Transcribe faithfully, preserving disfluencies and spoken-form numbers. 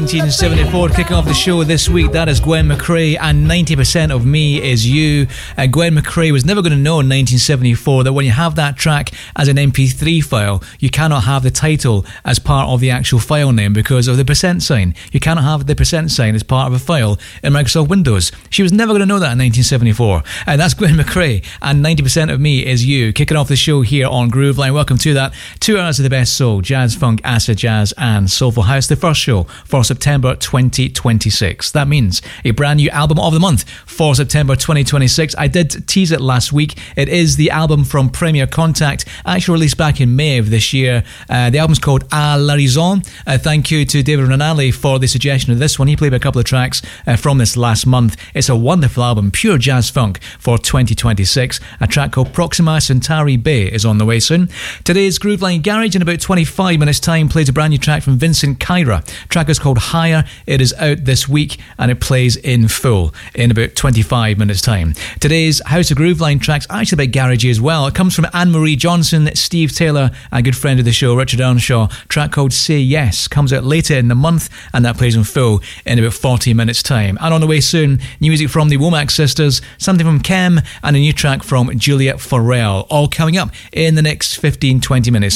nineteen seventy-four, kicking off the show this week. That is Gwen McCrae and ninety percent of Me Is You. Uh, Gwen McCrae was never going to know in nineteen seventy-four that when you have that track as an M P three file, you cannot have the title as part of the actual file name because of the percent sign. You cannot have the percent sign as part of a file in Microsoft Windows. She was never going to know that in nineteen seventy-four. And that's Gwen McCrae and ninety percent of Me Is You, kicking off the show here on Grooveline. Welcome to that. Two hours of the best soul, jazz, funk, acid jazz and soulful house. The first show for September twenty twenty-six. That means a brand new album of the month for September twenty twenty-six. I did tease it last week. It is the album from Premier Contact, actually released back in May of this year. Uh, the album's called A La Raison. Uh, thank you to David Ranalli for the suggestion of this one. He played a couple of tracks uh, from this last month. It's a wonderful album, pure jazz funk for twenty twenty-six. A track called Proxima Centauri Bay is on the way soon. Today's Grooveline Garage in about twenty-five minutes time plays a brand new track from Vincent Kyra. The track is called Higher. It is out this week and it plays in full in about twenty-five minutes time. Today's House of Grooveline track's actually a bit garagey as well. It comes from Anne-Marie Johnson, Steve Taylor, and a good friend of the show, Richard Earnshaw. A track called Say Yes comes out later in the month and that plays in full in about forty minutes time. And on the way soon, new music from the Womack Sisters, something from Kem, and a new track from Juliet Farrell, all coming up in the next fifteen to twenty minutes.